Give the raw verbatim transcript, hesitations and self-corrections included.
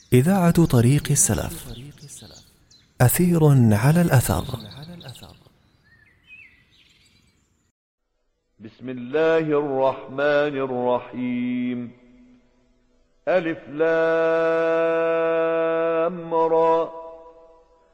إذاعة طريق السلف. أثير على الأثر. بسم الله الرحمن الرحيم. ألف لام را